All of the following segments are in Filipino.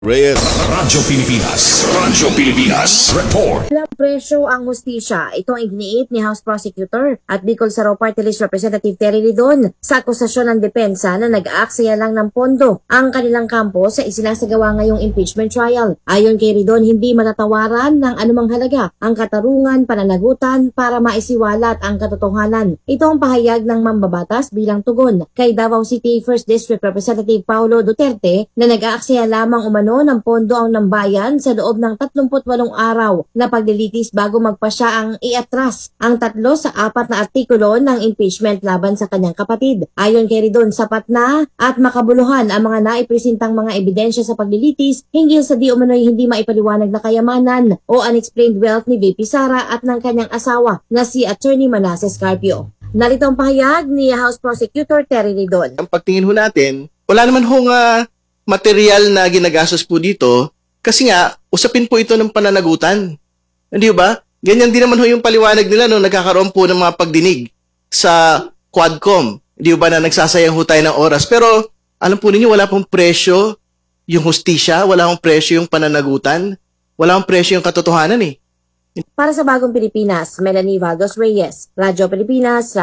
Reyes. Radyo Pilipinas. Radyo Pilipinas. Report. Walang presyo ang hustisya. Ito ang iginiit ni House Prosecutor at Bicol Saraw Party List Representative Terry Ridon sa akusasyon ng depensa na nag-aaksaya lang ng pondo ang kanilang kampo sa isinasagawa ngayong impeachment trial. Ayon kay Ridon, hindi matatawaran ng anumang halaga ang katarungan, pananagutan para maisiwalat ang katotohanan. Ito ang pahayag ng mambabatas bilang tugon kay Davao City 1st District Representative Paulo Duterte na nag-aaksaya lamang umano ng pondo ang nambayan sa loob ng 38 araw na paglilitis bago magpasya ang iatras ang 3 sa 4 na artikulo ng impeachment laban sa kanyang kapatid. Ayon kay Ridon, sapat na at makabuluhan ang mga naipresentang mga ebidensya sa paglilitis hinggil sa di umano'y hindi maipaliwanag na kayamanan o unexplained wealth ni VP Sara at ng kanyang asawa na si Attorney Manasseh Carpio. Narito ang pahayag ni House Prosecutor Terry Ridon. Ang pagtingin ho natin, wala naman hong material na ginagastos po dito kasi nga, usapin po ito ng pananagutan. Hindi ba? Ganyan din naman ho yung paliwanag nila nung nagkakaroon po ng mga pagdinig sa Quadcom. Hindi ba na nagsasayang ho tayo ng oras. Pero alam po ninyo, wala pong presyo yung hustisya, wala pong presyo yung pananagutan, wala pong presyo yung katotohanan eh. Para sa Bagong Pilipinas, Melanie Valdos Reyes, Radyo Pilipinas,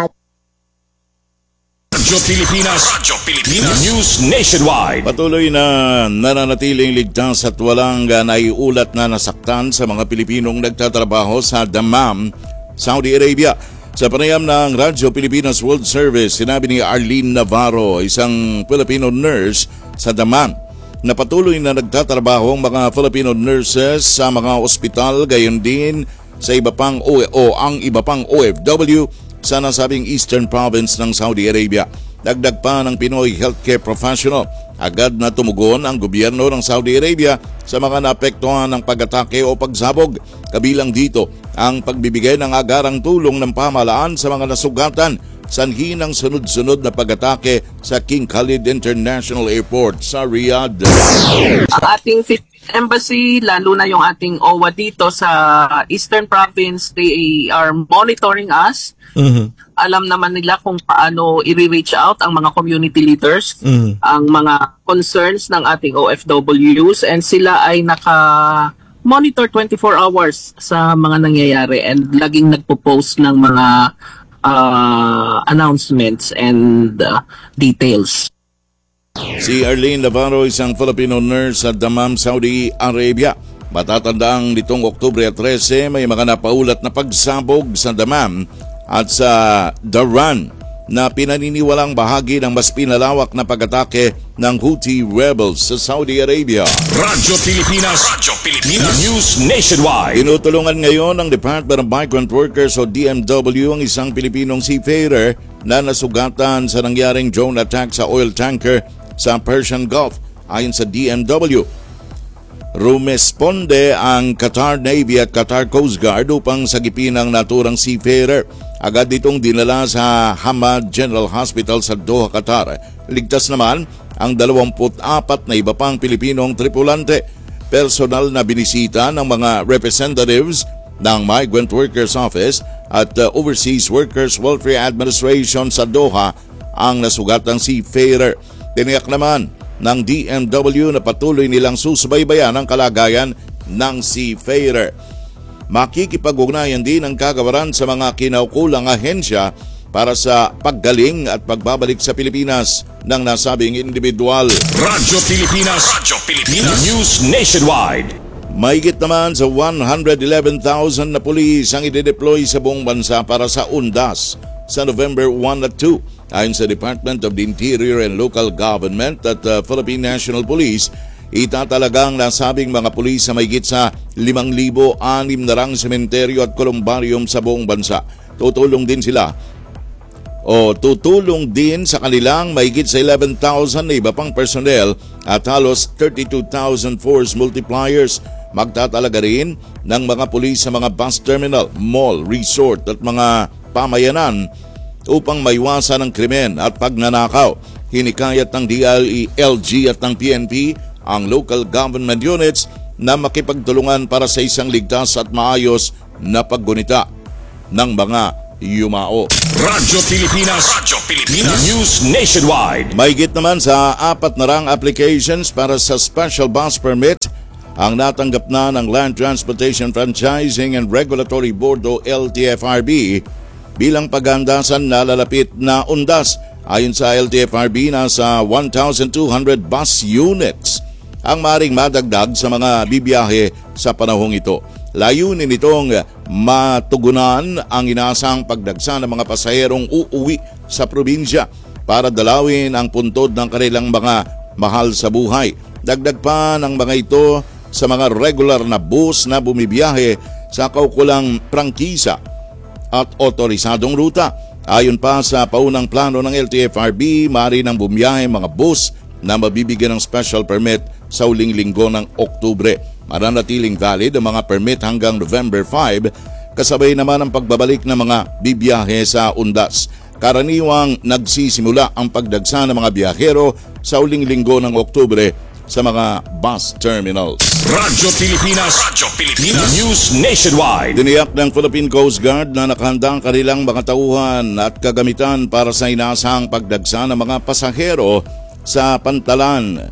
Radyo Pilipinas. Radyo Pilipinas. News Nationwide. Patuloy na nananatiling ligtas at walang naiulat na nasaktan sa mga Pilipinong nagtatrabaho sa Dammam, Saudi Arabia. Sa panayam ng Radyo Pilipinas World Service, sinabi ni Arlene Navarro, isang Filipino nurse sa Dammam, na patuloy na nagtatrabaho ang mga Filipino nurses sa mga ospital, gayon din sa iba pang OFW sa nasabing Eastern Province ng Saudi Arabia. Dagdag pa ng Pinoy healthcare professional, agad na tumugon ang gobyerno ng Saudi Arabia sa mga naapektuhan ng pag-atake o pagsabog. Kabilang dito ang pagbibigay ng agarang tulong ng pamahalaan sa mga nasugatan sanhi ng sunod-sunod na pag-atake sa King Khalid International Airport sa Riyadh. Ang ating embassy, lalo na yung ating OWA dito sa Eastern Province, they are monitoring us. Alam naman nila kung paano i-reach out ang mga community leaders, ang mga concerns ng ating OFWs, and sila ay naka-monitor 24 hours sa mga nangyayari and laging nagpo-post ng mga announcements and details. Si Arlene Navarro, isang Filipino nurse sa Dammam, Saudi Arabia. Matatandaang nitong Oktubre 13, may mga napaulat na pagsabog sa Dammam at sa Dhahran na pinaniniwalang bahagi ng mas pinalawak na pag-atake ng Houthi rebels sa Saudi Arabia. Radyo Pilipinas. Radyo Pilipinas. News Nationwide. Tinutulungan ngayon ng Department of Migrant Workers o DMW ang isang Pilipinong seafarer na nasugatan sa nangyaring drone attack sa oil tanker sa Persian Gulf. Ayon sa DMW, rumesponde ang Qatar Navy at Qatar Coast Guard upang sagipin ang naturang seafarer. Agad itong dinala sa Hamad General Hospital sa Doha, Qatar. Ligtas naman ang 24 na iba pang Pilipinong tripulante. Personal na binisita ng mga representatives ng Migrant Workers Office at Overseas Workers Welfare Administration sa Doha ang nasugatang seafarer. Tiniyak naman ng DMW na patuloy nilang susubaybayan ang kalagayan ng seafarer. Makikipag-ugnayan din ang kagawaran sa mga kinaukulang ahensya para sa paggaling at pagbabalik sa Pilipinas ng nasabing individual. Radyo Pilipinas. Radyo Pilipinas. News Nationwide. Mahigit naman sa 111,000 na pulis ang i-deploy sa buong bansa para sa UNDAS sa November 1 at 2. Ayon sa Department of the Interior and Local Government at Philippine National Police, itatalagang nasabing mga pulis sa mahigit sa 5,600 sementeryo at kolumbarium sa buong bansa. Tutulong din sa kanilang mahigit sa 11,000 na iba pang personnel at halos 32,000 force multipliers. Magtatalaga rin ng mga pulis sa mga bus terminal, mall, resort at mga pamayanan upang maiwasan ang krimen at pagnanakaw. Hinikayat ng DILG at ng PNP ang local government units na makipagtulungan para sa isang ligtas at maayos na paggunita ng mga yumao. Radyo Pilipinas. News Nationwide. Mahigit naman sa 400 applications para sa special bus permit ang natanggap na ng Land Transportation Franchising and Regulatory Board o LTFRB bilang paghanda sa nalalapit na undas. Ayon sa LTFRB, nasa 1,200 bus units ang maring madagdag sa mga bibiyahe sa panahong ito. Layunin nitong matugunan ang inaasang pagdagsa ng mga pasahерong uuwi sa probinsya para dalawin ang puntod ng kanilang mga mahal sa buhay. Dagdag pa ng mga ito sa mga regular na bus na bumibiyahe sa kaukulang prangkisa at otorisadong ruta. Ayon pa sa paunang plano ng LTFRB, maaari nang bumiyahe mga bus na mabibigyan ng special permit sa huling linggo ng Oktubre. Mananatiling valid ang mga permit hanggang November 5, kasabay naman ang pagbabalik ng mga bibiyahe sa undas. Karaniwang nagsisimula ang pagdagsa ng mga biyahero sa huling linggo ng Oktubre sa mga bus terminals. Radyo Pilipinas. News Nationwide. Diniyak ng Philippine Coast Guard na nakahanda ang kanilang mga tauhan at kagamitan para sa inaasahang pagdagsa ng mga pasahero sa pantalan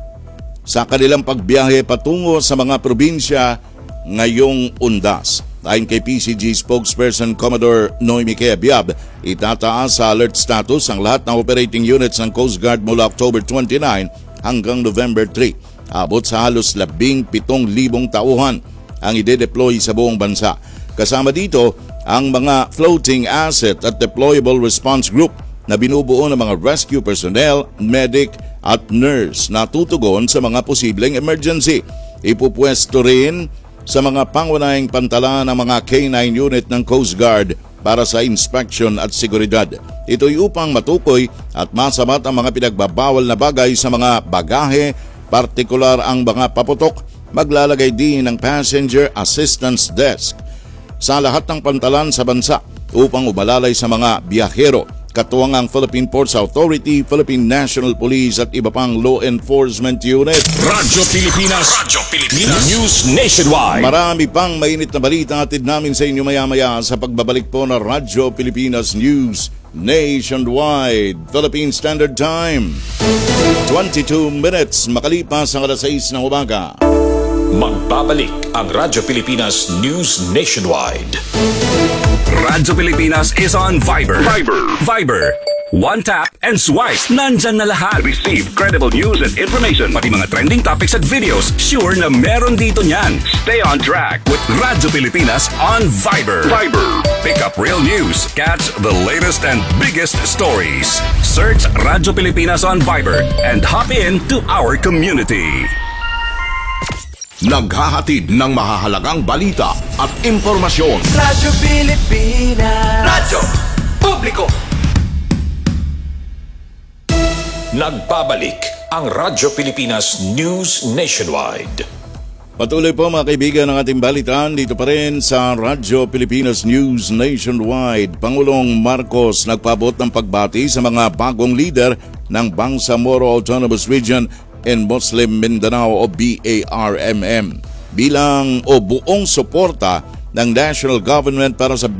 sa kanilang pagbiyahe patungo sa mga probinsya ngayong undas. Ayon kay PCG spokesperson Commodore Noemi Biab, itataas sa alert status ang lahat ng operating units ng Coast Guard mula October 29 hanggang November 3. Abot sa halos 17,000 tauhan ang ide-deploy sa buong bansa. Kasama dito ang mga floating asset at deployable response group na binubuo ng mga rescue personnel, medic at nurse na tutugon sa mga posibleng emergency. Ipupwesto rin sa mga pangunahing pantalan ng mga K9 unit ng Coast Guard para sa inspection at seguridad. Ito'y upang matukoy at masabat ang mga pinagbabawal na bagay sa mga bagahe, partikular ang mga paputok. Maglalagay din ng passenger assistance desk sa lahat ng pantalan sa bansa upang umalalay sa mga biyahero. Katuwang ang Philippine Ports Authority, Philippine National Police at iba pang law enforcement unit. Radyo Pilipinas. News Nationwide. Marami pang mainit na balita atid namin sa inyo maya-maya sa pagbabalik po ng Radyo Pilipinas News Nationwide. Philippine Standard Time, 22 minutes makalipas ang alas 6 ng umaga. Magbabalik ang Radyo Pilipinas News Nationwide. Radyo Pilipinas is on Viber. Viber. One tap and swipe. Nandyan na lahat. Receive credible news and information. Pati mga trending topics at videos. Sure na meron dito niyan. Stay on track with Radyo Pilipinas on Viber. Pick up real news. Catch the latest and biggest stories. Search Radyo Pilipinas on Viber and hop in to our community. Naghahatid ng mahahalagang balita at impormasyon. Radyo Pilipinas. Radyo Publiko. Nagbabalik ang Radyo Pilipinas News Nationwide. Patuloy po mga kaibigan ng ating balitaan dito pa rin sa Radyo Pilipinas News Nationwide. Pangulong Marcos nagpaabot ng pagbati sa mga bagong leader ng Bangsamoro Autonomous Region in Muslim Mindanao o BARMM bilang o buong suporta ng national government para sa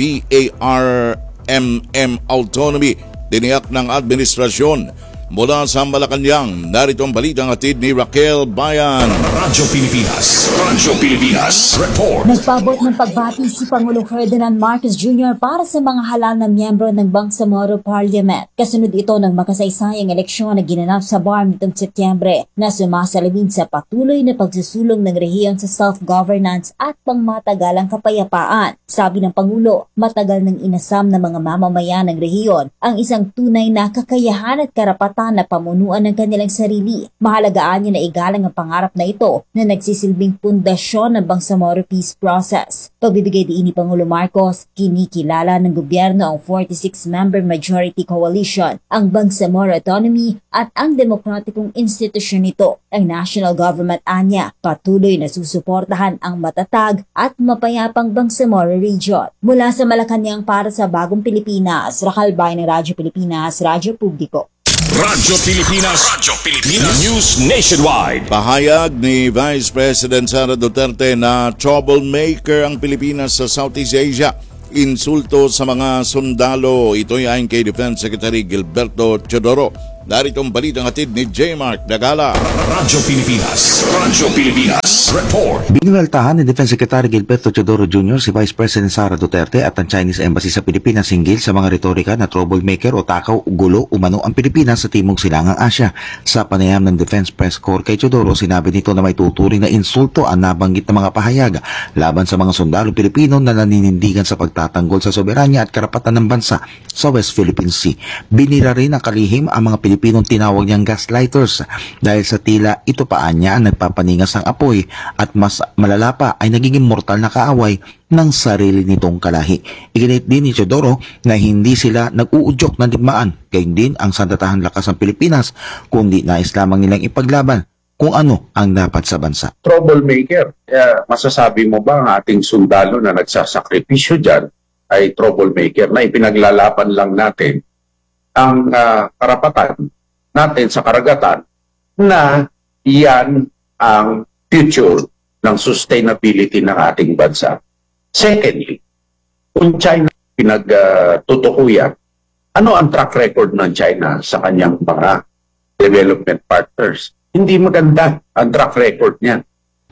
BARMM autonomy. Tiniyak ng administrasyon mula sa Malacanang. Narito ang balitang hatid ni Raquel Bayan. Radyo Pilipinas Report. Nagpaabot ng pagbati si Pangulong Ferdinand Marcos Jr. para sa mga halal na miyembro ng Bangsamoro Parliament. Kasunod ito ng makasaysayang eleksyon na ginanap sa BARM nitong Setyembre na sumasalamin sa patuloy na pagsusulong ng rehiyon sa self-governance at pangmatagalang kapayapaan. Sabi ng Pangulo, matagal nang inasam ng mga mamamayan ng rehiyon ang isang tunay na kakayahan at karapatan na pamunuan ng kanilang sarili. Mahalagaan niya na igalang ang pangarap na ito na nagsisilbing pundasyon ng Bangsamoro Peace Process. Pagbibigay diin ni Pangulo Marcos, kinikilala ng gobyerno ang 46-member majority coalition, ang Bangsamoro Autonomy at ang demokratikong institusyon nito. Ang national government anya patuloy na susuportahan ang matatag at mapayapang Bangsamoro region. Mula sa Malacanang para sa Bagong Pilipinas, Raquel Bayan ng Radyo Pilipinas, Radyo Publiko. Radyo Pilipinas News Nationwide. Pahayag ni Vice President Sara Duterte na troublemaker ang Pilipinas sa Southeast Asia. insulto sa mga sundalo. Ito'y ayon kay Defense Secretary Gilberto Teodoro. Narito ang balitang hatid ni J. Mark Dagala. Radyo Pilipinas. Radyo Pilipinas. Report. Binueltahan ni Defense Secretary Gilberto Teodoro Jr. si Vice President Sara Duterte at ang Chinese Embassy sa Pilipinas hinggil sa mga retorika na troublemaker o takaw gulo umano ang Pilipinas sa Timog Silangang Asya. Sa panayam ng Defense Press Corps kay Teodoro, sinabi nito na may tuturing na insulto ang nabanggit na mga pahayag laban sa mga sundalo Pilipino na naninindigan sa pagtatanggol sa soberanya at karapatan ng bansa sa West Philippine Sea. Binira rin ang kalihim ang mga Pilipinong tinawag niyang gaslighters dahil sa tila ito paan niya ang nagpapaningas ng apoy at mas malala pa ay nagiging mortal na kaaway ng sarili nitong kalahi. Iginit din ni Teodoro na hindi sila nag-uudyok ng digmaan, gayon din ang sandatahan lakas ng Pilipinas, kundi nais lamang nilang ipaglaban kung ano ang dapat sa bansa. Troublemaker. Masasabi mo ba ang ating sundalo na nagsasakripisyo dyan ay troublemaker na ipinaglalaban lang natin ang karapatan natin sa karagatan na iyan ang future ng sustainability ng ating bansa. Secondly, kung China pinagtutukuyan, ano ang track record ng China sa kanyang mga development partners? Hindi maganda ang track record niya.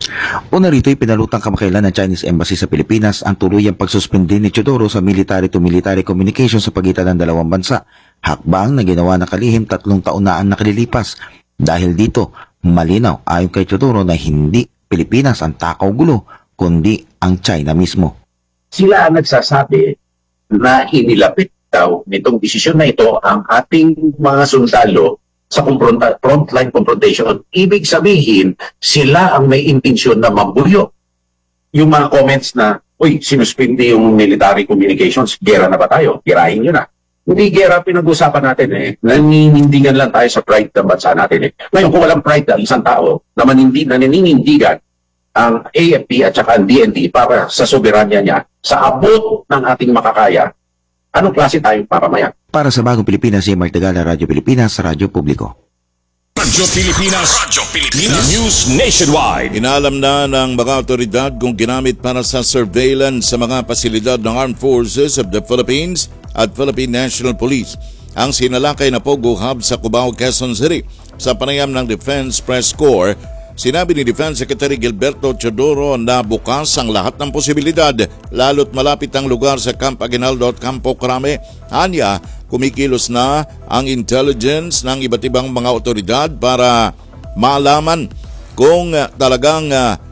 Una rito'y pinalutang kamakailan ng Chinese Embassy sa Pilipinas ang tuluyang pagsuspindi ni Teodoro sa military-to-military communication sa pagitan ng dalawang bansa. Hakbang na ginawa ng kalihim 3 taon na ang nakalilipas. Dahil dito, malinaw ayon kay Teodoro na hindi Pilipinas ang takaw gulo, kundi ang China mismo. Sila ang nagsasabi na inilapit daw nitong desisyon na ito ang ating mga sundalo sa frontline confrontation. Ibig sabihin, sila ang may intensyon na mabuyo. Yung mga comments na, uy, sinuspindi yung military communications, gera na ba tayo? Girahin nyo na. Hindi gera pinag-usapan natin eh. Naninindigan lang tayo sa pride ng bansa natin eh. Ngayon, kung walang pride ng isang tao na naninindigan ang AFP at saka ang DND para sa soberanya niya, sa abot ng ating makakaya, anong klase tayong papamayan? Para sa Bagong Pilipinas, si Mark Dagala, Radyo Pilipinas, Radyo Publiko. Radyo Pilipinas. Radyo Pilipinas. News Nationwide. Inalam na ng mga otoridad kung ginamit para sa surveillance sa mga pasilidad ng Armed Forces of the Philippines at Philippine National Police ang sinalakay na Pogo Hub sa Cubao, Quezon City. Sa panayam ng Defense Press Corps, sinabi ni Defense Secretary Gilberto Teodoro na bukas ang lahat ng posibilidad lalo't malapit ang lugar sa Camp Aguinaldo at Campo Crame. Anya, kumikilos na ang intelligence ng iba't ibang mga otoridad para malaman kung talagang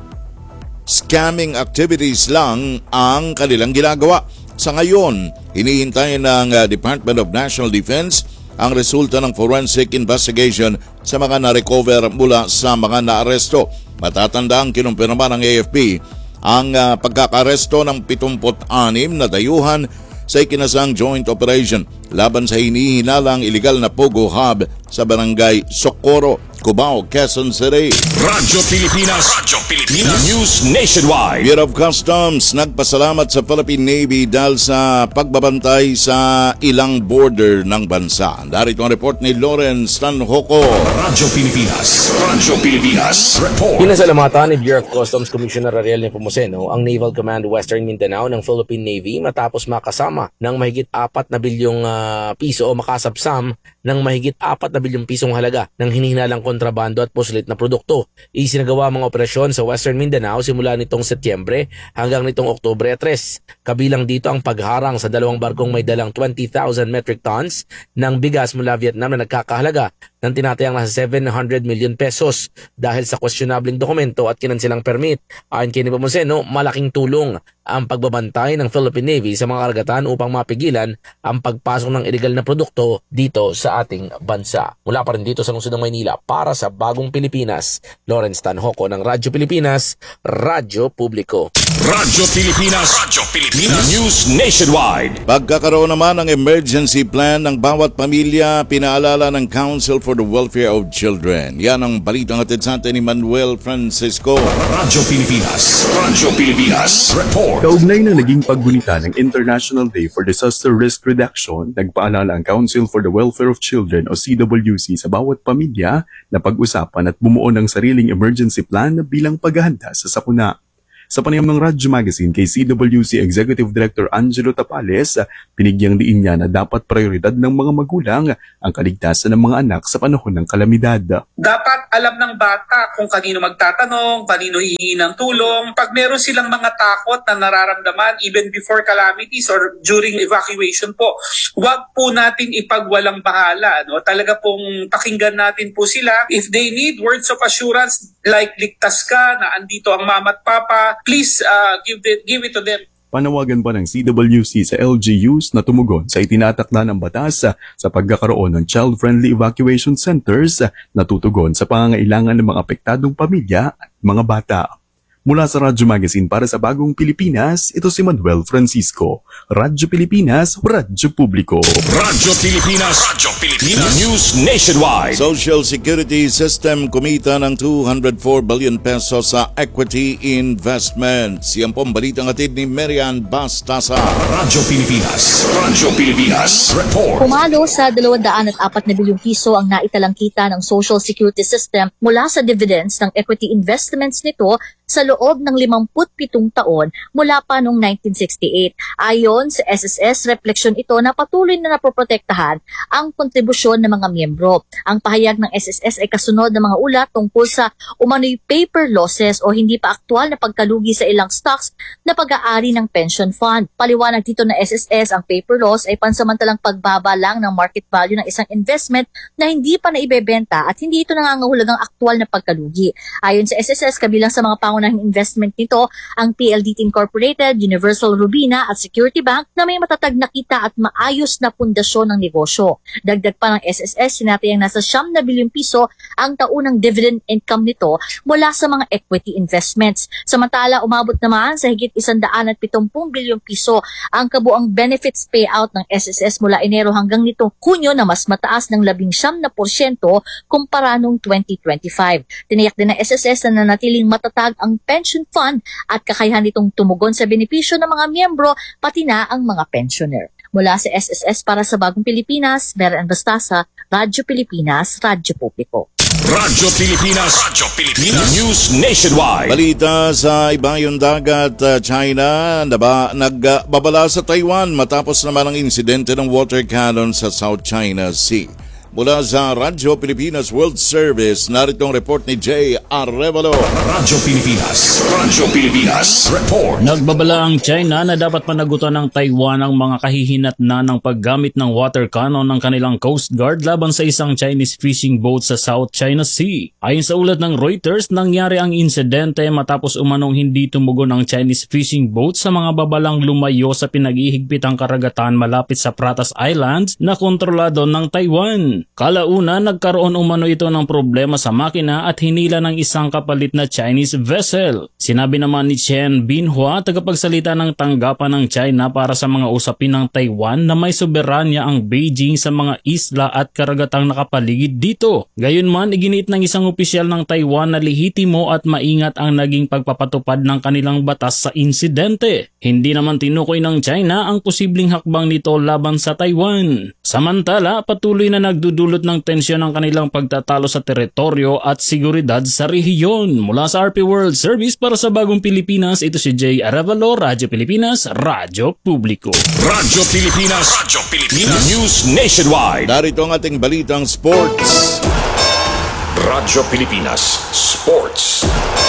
scamming activities lang ang kanilang ginagawa. Sa ngayon, hinihintay ng Department of National Defense ang resulta ng forensic investigation sa mga na-recover mula sa mga naaresto. Matatandaan kinumpirma ng AFP ang pagkakaresto ng 76 na dayuhan sa ikinasang joint operation laban sa hinihinalang iligal na Pogo Hub sa barangay Socorro, Cubao, Quezon City. Radyo Pilipinas. Radyo Pilipinas. News Nationwide. Bureau of Customs nagpasalamat sa Philippine Navy dahil sa pagbabantay sa ilang border ng bansa. Darito ang report ni Lawrence Tanhoco. Radyo Pilipinas. Radyo Pilipinas. Report. Pinasalamatan ni Bureau of Customs Commissioner Ariel Nepomuceno ang Naval Command Western Mindanao ng Philippine Navy matapos makasama ng mahigit 4 na bilyong piso o makasabsam ng mahigit 4 na bilyong pisong halaga ng hinihinalang kontrabando at puslit na produkto. Isinagawa mga operasyon sa Western Mindanao simula nitong Setyembre hanggang nitong Oktubre 3. Kabilang dito ang pagharang sa 2 barkong may dalang 20,000 metric tons ng bigas mula Vietnam na nagkakahalaga ng tinatayang nasa 700 million pesos dahil sa questionabling dokumento at kinansilang permit. Ayon kay Nepomuceno, malaking tulong ang pagbabantay ng Philippine Navy sa mga karagatan upang mapigilan ang pagpasok ng illegal na produkto dito sa ating bansa. Mula pa rin dito sa lungsod ng Maynila, para sa Bagong Pilipinas, Lawrence Tanhoco ng Radyo Pilipinas, Radyo Publiko. Radyo Pilipinas. Radyo Pilipinas. News Nationwide. Pagkakaroon naman ng emergency plan ng bawat pamilya, pinaalala ng Council for the Welfare of Children. Yan ang balitang hatid sa atin ni Manuel Francisco. Radyo Pilipinas. Radyo Pilipinas. Report. Kaugnay na naging paggunita ng International Day for Disaster Risk Reduction, nagpaalala ang Council for the Welfare of Children o CWC sa bawat pamilya na pag-usapan at bumuo ng sariling emergency plan na bilang paghahanda sa sakuna. Sa panayam ng Radyo Magazine kay CWC Executive Director Angelo Tapales, pinigyang diin niya na dapat prioridad ng mga magulang ang kaligtasan ng mga anak sa panahon ng kalamidad. Dapat alam ng bata kung kanino magtatanong, kanino hihingi ng tulong. Pag meron silang mga takot na nararamdaman even before calamities or during evacuation po, wag po natin ipagwalang bahala. No? Talaga pong pakinggan natin po sila. If they need words of assurance like ligtas ka, na andito ang mama at papa, please give it to them. Panawagan pa ng CWC sa LGUs na tumugon sa itinatakda ng batas sa pagkakaroon ng child-friendly evacuation centers na tutugon sa pangangailangan ng mga apektadong pamilya at mga bata. Mula sa Radyo Magazine para sa Bagong Pilipinas, ito si Manuel Francisco. Radyo Pilipinas, Radyo Publiko. Radyo Pilipinas, Radyo Pilipinas, News Nationwide. Social Security System kumita ng 204 billion pesos sa equity investments. Yan po ang balitang hatid ni Marian Bastasa. Radyo Pilipinas, Radyo Pilipinas, Report. Pumalo sa 204 na bilyong piso ang naitalang kita ng Social Security System mula sa dividends ng equity investments nito sa loob ng 57 taon mula pa noong 1968. Ayon sa SSS, refleksyon ito na patuloy na napoprotektahan ang kontribusyon ng mga miyembro. Ang pahayag ng SSS ay kasunod ng mga ulat tungkol sa umano'y paper losses o hindi pa aktual na pagkalugi sa ilang stocks na pag-aari ng pension fund. Paliwanag dito na SSS, ang paper loss ay pansamantalang pagbaba lang ng market value ng isang investment na hindi pa naibebenta at hindi ito nangangahulugang aktual na pagkalugi. Ayon sa SSS, kabilang sa mga pangunahing investment nito ang PLDT Incorporated, Universal Robina at Security Bank na may matatag na kita at maayos na pundasyon ng negosyo. Dagdag pa ng SSS, sinatayang nasa 9 na bilyong piso ang taunang dividend income nito mula sa mga equity investments. Samantala, umabot naman sa higit 170 bilyong piso ang kabuang benefits payout ng SSS mula Enero hanggang nitong Hunyo na mas mataas ng 19% kumpara noong 2025. Tiniyak din ng SSS na nanatiling matatag ang pension fund at kakayahan nitong tumugon sa benepisyo ng mga miyembro pati na ang mga pensioner. Mula sa SSS para sa Bagong Pilipinas, Marian Bastasa, Radyo Pilipinas, Radyo Publiko. Radyo Pilipinas, Radyo Pilipinas, News Nationwide. Balita sa ibayong dagat, China, nagbabala sa Taiwan matapos naman ang insidente ng water cannon sa South China Sea. Mula sa Radyo Pilipinas World Service, narito ang report ni Jay Arevalo. Radyo Pilipinas, Radyo Pilipinas, Report. Nagbabala ang China na dapat panagutan ng Taiwan ang mga kahihinatnan ng paggamit ng water cannon ng kanilang Coast Guard laban sa isang Chinese fishing boat sa South China Sea. Ayon sa ulat ng Reuters, nangyari ang insidente matapos umanong hindi tumugon ang Chinese fishing boat sa mga babalang lumayo sa pinag-ihigpitang karagatan malapit sa Pratas Islands na kontrolado ng Taiwan. Kalauna, nagkaroon umano ito ng problema sa makina at hinila ng isang kapalit na Chinese vessel. Sinabi naman ni Chen Binhua, tagapagsalita ng tanggapan ng China para sa mga usapin ng Taiwan, na may soberanya ang Beijing sa mga isla at karagatang nakapaligid dito. Gayunman, iginit ng isang opisyal ng Taiwan na lehitimo at maingat ang naging pagpapatupad ng kanilang batas sa insidente. Hindi naman tinukoy ng China ang posibleng hakbang nito laban sa Taiwan. Samantala, patuloy na nagdudulot ng tensyon ang kanilang pagtatalo sa teritoryo at seguridad sa rehiyon. Mula sa RP World Service para sa Bagong Pilipinas, ito si Jay Arevalo, Radyo Pilipinas, Radyo Publiko. Radyo Pilipinas, Radyo Pilipinas, News Nationwide. Narito ang ating balitang sports. Radyo Pilipinas, Sports.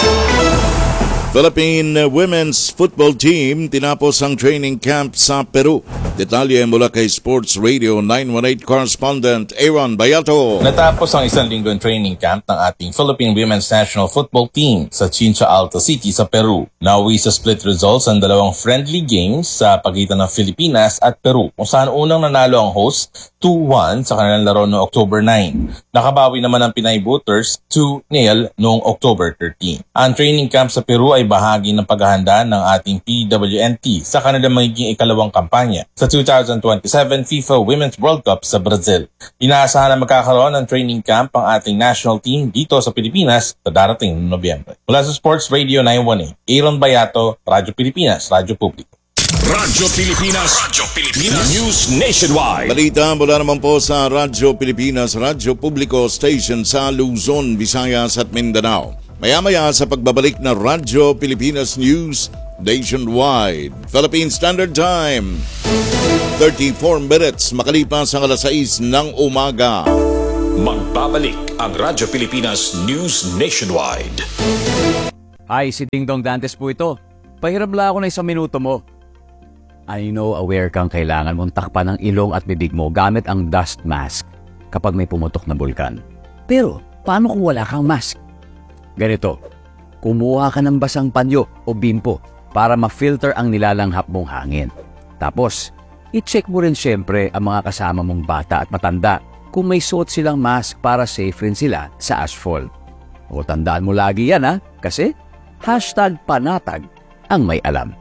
Philippine Women's Football Team tinapos ang training camp sa Peru. Detalye mula kay Sports Radio 918 correspondent Aaron Bayato. Natapos ang isang linggong training camp ng ating Philippine Women's National Football Team sa Chincha Alta City sa Peru. Nauwi sa split results ang dalawang friendly games sa pagitan ng Pilipinas at Peru, kung saan unang nanalo ang host 2-1 sa kanilang laro noong October 9. Nakabawi naman ang Pinay Booters 2-0 noong October 13. Ang training camp sa Peru ay bahagi ng paghahanda ng ating PWNT sa kanilang magiging ikalawang kampanya sa 2027 FIFA Women's World Cup sa Brazil. Inaasahan na magkakaroon ng training camp ang ating national team dito sa Pilipinas sa darating na Nobyembre. Mula sa Sports Radio 918, Aaron Bayato, Radyo Pilipinas, Radyo Publiko. Radyo Pilipinas, Radyo Pilipinas, News Nationwide. Balita mula naman po sa Radyo Pilipinas, Radyo Publiko Station sa Luzon, Visayas at Mindanao. Maya-maya sa pagbabalik na Radyo Pilipinas News Nationwide. Philippine Standard Time, 34 minutes makalipas ang alas 6 ng umaga. Magbabalik ang Radyo Pilipinas News Nationwide. Hi, si Ding Dong Dantes po ito. Pahiram lang ako ng 1 minuto mo. I know aware kang kailangan mong takpan ng ilong at bibig mo gamit ang dust mask kapag may pumutok na bulkan. Pero, paano kung wala kang mask? Ganito, kumuha ka ng basang panyo o bimpo para ma-filter ang nilalanghap mong hangin. Tapos, i-check mo rin syempre ang mga kasama mong bata at matanda kung may suot silang mask para safe rin sila sa ashfall. O tandaan mo lagi yan ha, kasi #panatag ang may alam.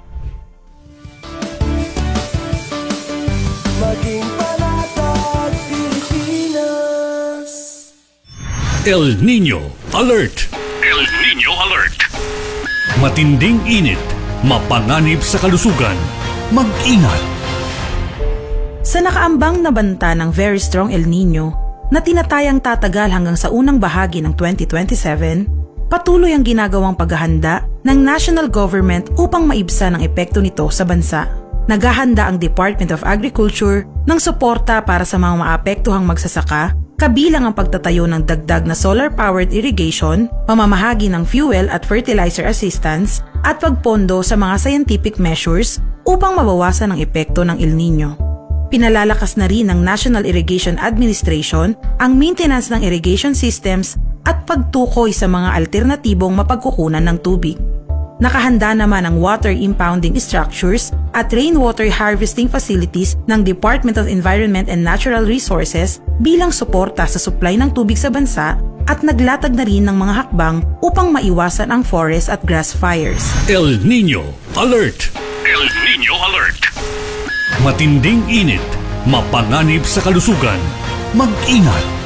Maging panatag Pilipinas. El Niño Alert! El Niño Alert! Matinding init, mapanganib sa kalusugan. Mag-ingat! Sa nakaambang na banta ng Very Strong El Niño na tinatayang tatagal hanggang sa unang bahagi ng 2027, patuloy ang ginagawang paghahanda ng national government upang maibsan ang epekto nito sa bansa. Naghahanda ang Department of Agriculture ng suporta para sa mga maapektuhang magsasaka, kabilang ang pagtatayo ng dagdag na solar-powered irrigation, pamamahagi ng fuel at fertilizer assistance, at pagpondo sa mga scientific measures upang mabawasan ang epekto ng El Niño. Pinalalakas na rin ng National Irrigation Administration ang maintenance ng irrigation systems at pagtukoy sa mga alternatibong mapagkukunan ng tubig. Nakahanda naman ang water impounding structures at rainwater harvesting facilities ng Department of Environment and Natural Resources bilang suporta sa supply ng tubig sa bansa at naglatag na rin ng mga hakbang upang maiwasan ang forest at grass fires. El Niño Alert! El Niño Alert! Matinding init, mapanganib sa kalusugan. Mag-ingat!